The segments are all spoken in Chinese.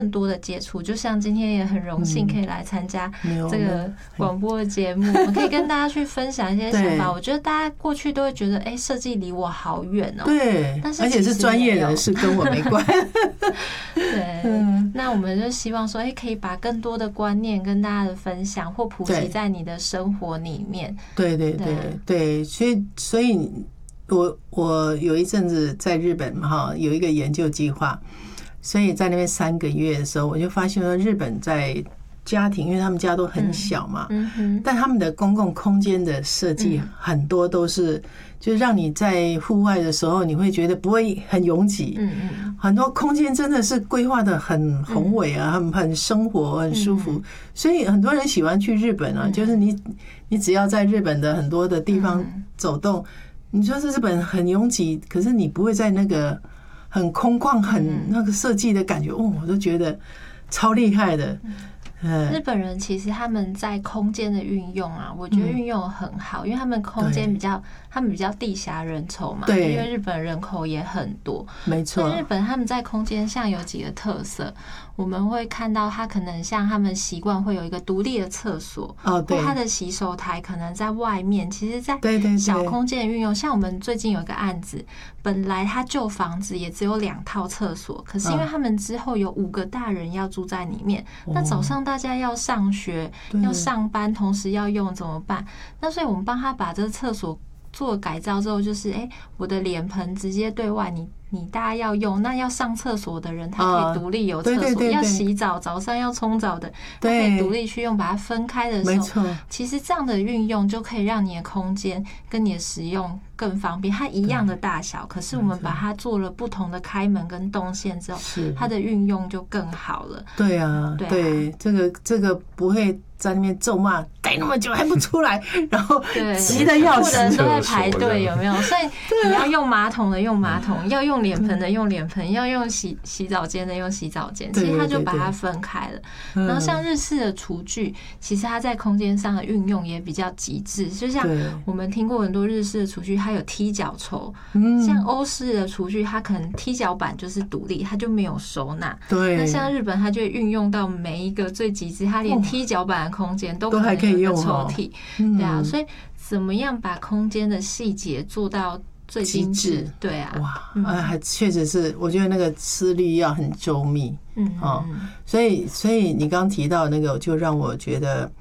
更多的接触，就像今天也很荣幸可以来参加这个广播的节目，我们可以跟大家去分享一些想法。我觉得大家过去都会觉得，设计离我好远哦。 对， 但是而且是专业人士，跟我没关。 对，那我们就希望说，可以把更多的观念跟大家的分享或普及在你的生活里面。 对对对对，所以我有一阵子在日本哈，有一个研究计划。所以在那边3个月的时候，我就发现说，日本在家庭，因为他们家都很小嘛，但他们的公共空间的设计很多都是，就是让你在户外的时候，你会觉得不会很拥挤，很多空间真的是规划的很宏伟啊，很生活，很舒服。所以很多人喜欢去日本啊，就是你只要在日本的很多的地方走动，你说是日本很拥挤，可是你不会在那个很空旷、很那个设计的感觉，我都觉得超厉害的。 日本人其实他们在空间的运用啊，我觉得运用很好，因为他们空间他们比较地狭人稠嘛，因为日本人口也很多， 没错。 日本他们在空间上有几个特色，我们会看到他可能像他们习惯会有一个独立的厕所，或他的洗手台可能在外面，其实在小空间的运用，像我们最近有一个案子，本来他旧房子也只有2套厕所，可是因为他们之后有5个大人要住在里面，那早上大家要上学要上班，同时要用怎么办？那所以我们帮他把这个厕所做改造之后，就是我的脸盆直接对外，你大家要用，那要上厕所的人他可以独立有厕所，要洗澡早上要冲澡的他可以独立去用，把它分开的时候，其实这样的运用就可以让你的空间跟你的使用更方便。它一样的大小，可是我们把它做了不同的开门跟动线之后，它的运用就更好了。 对啊，对，这个不会在那边咒骂，改那么久还不出来，然后急得要死， 人都在排队，有没有？所以你要用马桶的用马桶，要用脸盆的用脸盆，要用洗澡间的用洗澡间。其实他就把它分开了。然后像日式的厨具，其实它在空间上的运用也比较极致。就像我们听过很多日式的厨具，它有踢脚抽。像欧式的厨具，它可能踢脚板就是独立，它就没有收纳。 对。 那像日本，它就运用到每一个最极致，它连踢脚板的空间都还可以用抽屉。对啊，所以怎么样把空间的细节做到最精致？对啊， 哇，还确实是，我觉得那个思虑要很周密。所以你刚提到那个，就让我觉得，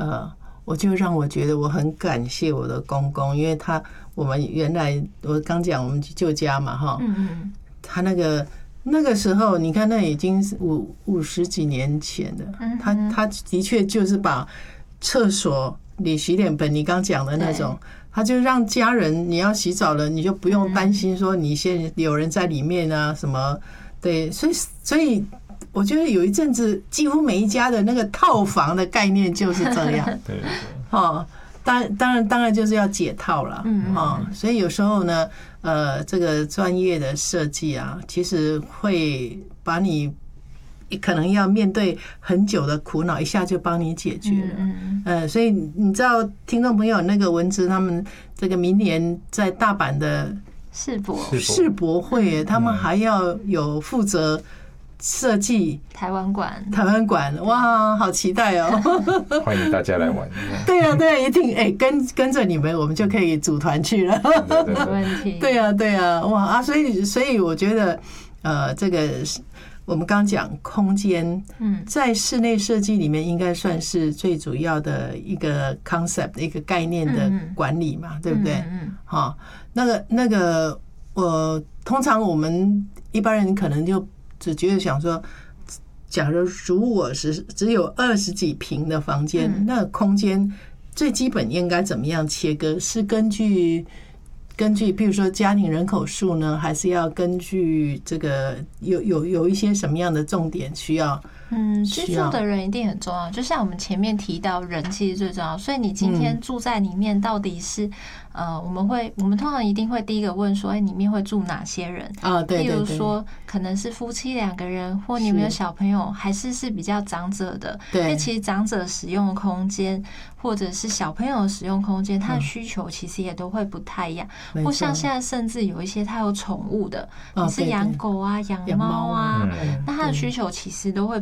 我很感谢我的公公，因为我们原来我刚讲我们旧家嘛，哈，他那个时候，你看那已经是50几年前的，他的确就是把厕所里洗脸盆，你刚讲的那种，他就让家人你要洗澡了，你就不用担心说你现在有人在里面啊什么，对，所以我觉得有一阵子几乎每一家的那个套房的概念就是这样， 对， 当然就是要解套了，所以有时候呢，这个专业的设计啊，其实会把你可能要面对很久的苦恼，一下就帮你解决了。所以你知道，听众朋友那个文芝他们这个明年在大阪的世博会，他们还要有负责设计台湾馆， 哇，好期待哦！ 欢迎大家来玩。 对啊，一定跟着你们，我们就可以组团去了。 没问题。 对啊，哇啊！所以我觉得，这个我们刚讲空间，在室内设计里面应该算是最主要的一个 concept， 一个概念的管理嘛，对不对？好，那个通常我们一般人可能就只觉得想说，假如我只有20几平的房间，那空间最基本应该怎么样切割？是根据比如说家庭人口数呢，还是要根据这个有一些什么样的重点需要？ 居住的人一定很重要，就像我们前面提到，人其实最重要。所以你今天住在里面，到底是我们通常一定会第一个问说，里面会住哪些人啊？对，例如说可能是夫妻2个人，或你们有小朋友，还是比较长者的。对，因为其实长者使用的空间，或者是小朋友的使用空间，他的需求其实也都会不太一样。或像现在甚至有一些他有宠物的，你是养狗啊、养猫啊，那他的需求其实都会